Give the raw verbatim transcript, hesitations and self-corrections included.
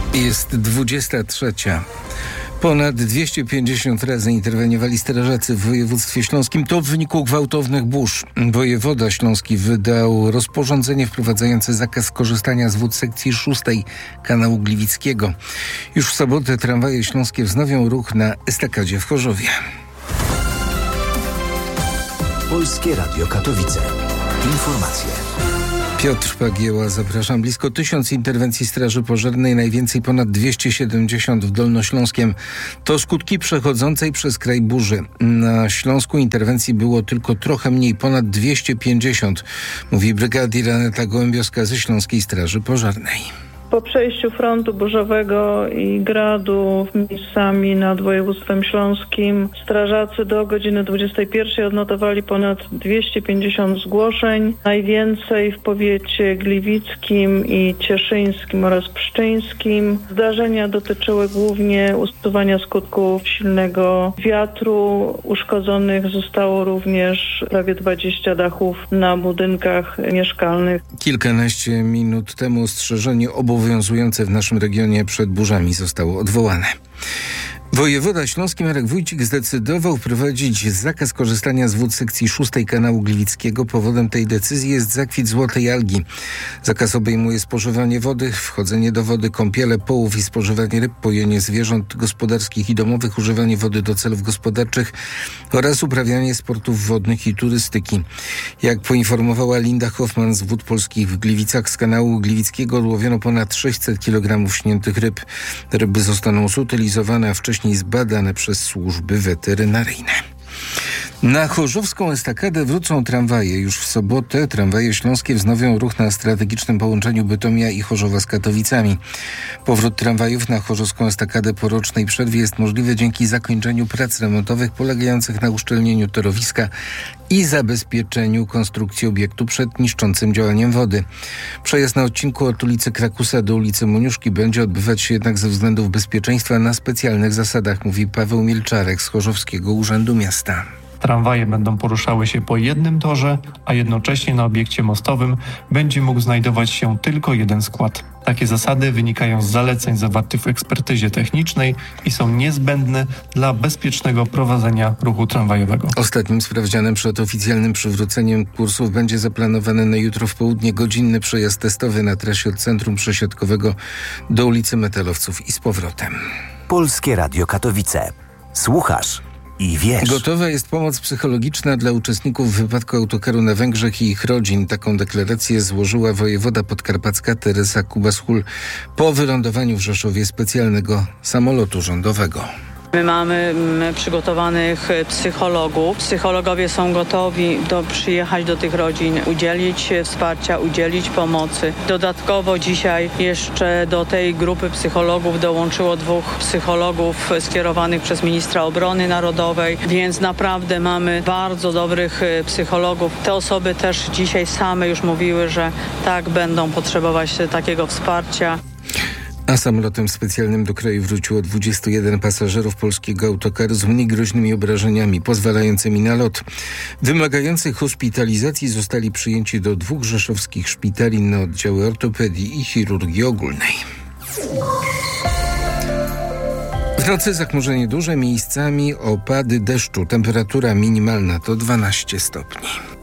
Jest dwudziesta trzecia. Ponad dwieście pięćdziesiąt razy interweniowali strażacy w województwie śląskim. To w wyniku gwałtownych burz. Wojewoda śląski wydał rozporządzenie wprowadzające zakaz korzystania z wód sekcji szóstej kanału Gliwickiego. Już w sobotę tramwaje śląskie wznowią ruch na estakadzie w Chorzowie. Polskie Radio Katowice. Informacje. Piotr Pagieła, zapraszam. Blisko tysiąc interwencji Straży Pożarnej, najwięcej ponad dwieście siedemdziesiąt w Dolnośląskiem. To skutki przechodzącej przez kraj burzy. Na Śląsku interwencji było tylko trochę mniej, ponad dwieście pięćdziesiąt, mówi brygadier Aneta Gołębiowska ze Śląskiej Straży Pożarnej. Po przejściu frontu burzowego i gradu miejscami nad województwem śląskim strażacy do godziny dwudziestej pierwszej odnotowali ponad dwieście pięćdziesiąt zgłoszeń. Najwięcej w powiecie gliwickim i cieszyńskim oraz pszczyńskim. Zdarzenia dotyczyły głównie usuwania skutków silnego wiatru. Uszkodzonych zostało również prawie dwadzieścia dachów na budynkach mieszkalnych. Kilkanaście minut temu ostrzeżenie obowiązujące w naszym regionie przed burzami zostało odwołane. Wojewoda śląski Marek Wójcik zdecydował wprowadzić zakaz korzystania z wód sekcji szóstej kanału Gliwickiego. Powodem tej decyzji jest zakwit złotej algi. Zakaz obejmuje spożywanie wody, wchodzenie do wody, kąpiele, połów i spożywanie ryb, pojenie zwierząt gospodarskich i domowych, używanie wody do celów gospodarczych oraz uprawianie sportów wodnych i turystyki. Jak poinformowała Linda Hoffman z Wód Polskich w Gliwicach, z kanału Gliwickiego odłowiono ponad sześćset kilogramów śniętych ryb. Ryby zostaną zutylizowane, a wcześniej zbadane przez służby weterynaryjne. Na chorzowską estakadę wrócą tramwaje. Już w sobotę tramwaje śląskie wznowią ruch na strategicznym połączeniu Bytomia i Chorzowa z Katowicami. Powrót tramwajów na chorzowską estakadę po rocznej przerwie jest możliwy dzięki zakończeniu prac remontowych polegających na uszczelnieniu torowiska i zabezpieczeniu konstrukcji obiektu przed niszczącym działaniem wody. Przejazd na odcinku od ulicy Krakusa do ulicy Moniuszki będzie odbywać się jednak ze względów bezpieczeństwa na specjalnych zasadach, mówi Paweł Milczarek z Chorzowskiego Urzędu Miasta. Tramwaje będą poruszały się po jednym torze, a jednocześnie na obiekcie mostowym będzie mógł znajdować się tylko jeden skład. Takie zasady wynikają z zaleceń zawartych w ekspertyzie technicznej i są niezbędne dla bezpiecznego prowadzenia ruchu tramwajowego. Ostatnim sprawdzianem przed oficjalnym przywróceniem kursów będzie zaplanowany na jutro w południe godzinny przejazd testowy na trasie od Centrum Przesiadkowego do ulicy Metalowców i z powrotem. Polskie Radio Katowice. Słuchasz i wiesz. Gotowa jest pomoc psychologiczna dla uczestników wypadku autokaru na Węgrzech i ich rodzin. Taką deklarację złożyła wojewoda podkarpacka Teresa Kubas-Hul po wylądowaniu w Rzeszowie specjalnego samolotu rządowego. My mamy przygotowanych psychologów. Psychologowie są gotowi do przyjechać do tych rodzin, udzielić wsparcia, udzielić pomocy. Dodatkowo dzisiaj jeszcze do tej grupy psychologów dołączyło dwóch psychologów skierowanych przez ministra obrony narodowej, więc naprawdę mamy bardzo dobrych psychologów. Te osoby też dzisiaj same już mówiły, że tak będą potrzebować takiego wsparcia. A samolotem specjalnym do kraju wróciło dwudziestu jeden pasażerów polskiego autokaru z mniej groźnymi obrażeniami, pozwalającymi na lot. Wymagających hospitalizacji zostali przyjęci do dwóch rzeszowskich szpitali na oddziały ortopedii i chirurgii ogólnej. W nocy zachmurzenie duże, miejscami opady deszczu. Temperatura minimalna to dwanaście stopni.